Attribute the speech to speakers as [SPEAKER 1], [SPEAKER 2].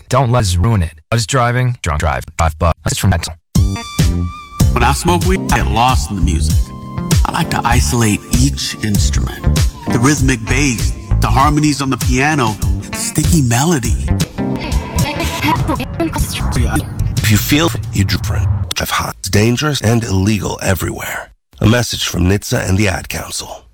[SPEAKER 1] Don't let us ruin it. Buzz driving, drunk drive, $5. That's from mental.
[SPEAKER 2] When I smoke weed, I get lost in the music. I like to isolate each instrument. The rhythmic bass, the harmonies on the piano, the sticky melody.
[SPEAKER 3] If you feel you drive hot, it's dangerous and illegal everywhere. A message from NHTSA and the Ad Council.